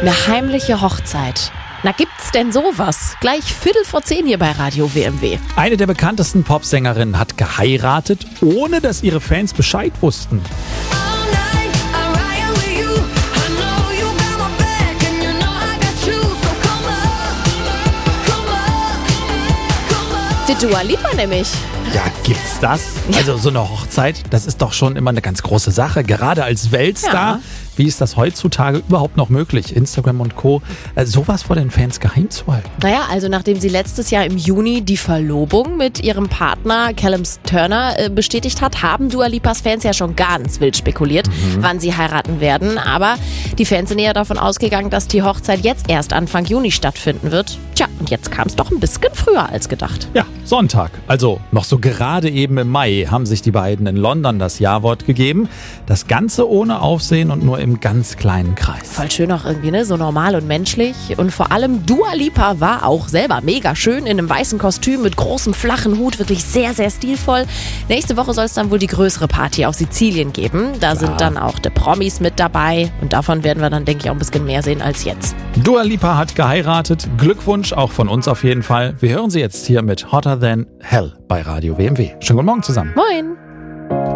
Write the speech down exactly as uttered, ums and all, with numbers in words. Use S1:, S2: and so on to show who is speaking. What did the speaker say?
S1: Eine heimliche Hochzeit. Na, gibt's denn sowas? Gleich Viertel vor zehn hier bei Radio W M W.
S2: Eine der bekanntesten Popsängerinnen hat geheiratet, ohne dass ihre Fans Bescheid wussten.
S1: Die Dua Lipa nämlich.
S2: Ja, gibt's das? Also so eine Hochzeit, das ist doch schon immer eine ganz große Sache. Gerade als Weltstar.
S1: Ja.
S2: Wie ist das heutzutage überhaupt noch möglich? Instagram und Co. Äh, sowas vor den Fans geheim zu halten.
S1: Naja, also nachdem sie letztes Jahr im Juni die Verlobung mit ihrem Partner Callum Turner äh, bestätigt hat, haben Dua Lipas Fans ja schon ganz wild spekuliert, mhm. wann sie heiraten werden. Aber die Fans sind eher davon ausgegangen, dass die Hochzeit jetzt erst Anfang Juni stattfinden wird. Tja, und jetzt kam es doch ein bisschen früher als gedacht.
S2: Ja, Sonntag, also noch so gerade eben im Mai, haben sich die beiden in London das Ja-Wort gegeben. Das Ganze ohne Aufsehen und nur im ganz kleinen Kreis.
S1: Voll schön auch irgendwie, ne? So normal und menschlich. Und vor allem Dua Lipa war auch selber mega schön in einem weißen Kostüm mit großem flachen Hut. Wirklich sehr, sehr stilvoll. Nächste Woche soll es dann wohl die größere Party auf Sizilien geben. Da Klar. sind dann auch die Promis mit dabei. Und davon werden wir dann, denke ich, auch ein bisschen mehr sehen als jetzt.
S2: Dua Lipa hat geheiratet. Glückwunsch auch von uns auf jeden Fall. Wir hören sie jetzt hier mit Hotter Than Hell bei Radio W M W. Schönen guten Morgen zusammen.
S1: Moin.